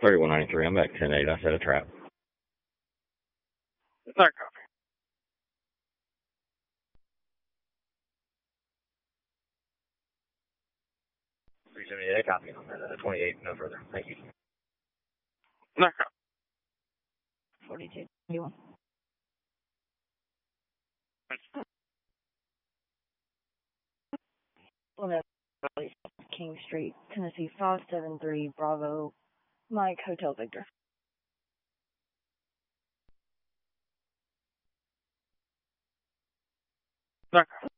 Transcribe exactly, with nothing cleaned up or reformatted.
thirty-one ninety-three. I'm at ten eight. I set a trap. Sorry, copy. three seventy-eight, copy. Uh, twenty-eight, no further. Thank you. No copy. forty-two ninety-one. King Street, Tennessee, five seven three Bravo, Mike, Hotel Victor. No copy.